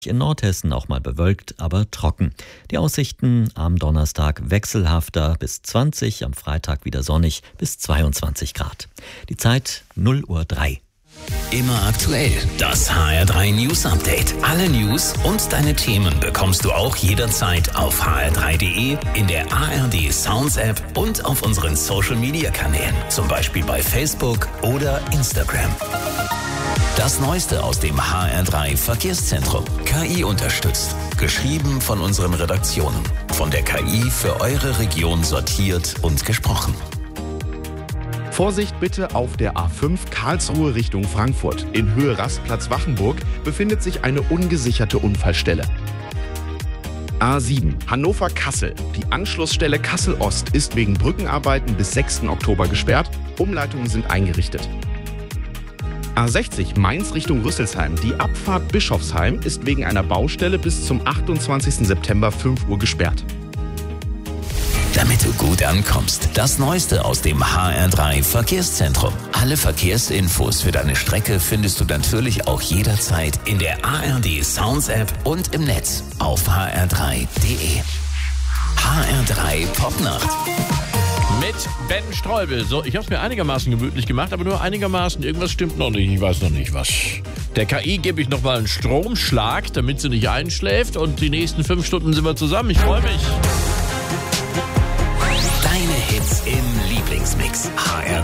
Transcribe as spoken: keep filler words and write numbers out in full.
In Nordhessen auch mal bewölkt, aber trocken. Die Aussichten am Donnerstag wechselhafter bis zwanzig, am Freitag wieder sonnig bis zweiundzwanzig Grad. Die Zeit null Uhr drei. Immer aktuell. Das H R drei News Update. Alle News und deine Themen bekommst du auch jederzeit auf h r drei punkt d e, in der A R D Sounds App und auf unseren Social Media Kanälen. Zum Beispiel bei Facebook oder Instagram. Das Neueste aus dem H R drei Verkehrszentrum. K I unterstützt. Geschrieben von unseren Redaktionen. Von der K I für eure Region sortiert und gesprochen. Vorsicht bitte auf der A fünf Karlsruhe Richtung Frankfurt. In Höhe Rastplatz Wachenburg befindet sich eine ungesicherte Unfallstelle. A sieben Hannover-Kassel. Die Anschlussstelle Kassel-Ost ist wegen Brückenarbeiten bis sechsten Oktober gesperrt. Umleitungen sind eingerichtet. A sechzig Mainz Richtung Rüsselsheim. Die Abfahrt Bischofsheim ist wegen einer Baustelle bis zum achtundzwanzigsten September fünf Uhr gesperrt. Damit du gut ankommst, das Neueste aus dem H R drei Verkehrszentrum. Alle Verkehrsinfos für deine Strecke findest du natürlich auch jederzeit in der A R D Sounds App und im Netz auf h r drei punkt d e. H R drei Popnacht. Mit Ben Streubel. So, ich habe es mir einigermaßen gemütlich gemacht, aber nur einigermaßen. Irgendwas stimmt noch nicht. Ich weiß noch nicht was. Der K I gebe ich noch mal einen Stromschlag, damit sie nicht einschläft. Und die nächsten fünf Stunden sind wir zusammen. Ich freue mich. Deine Hits im Lieblingsmix. H R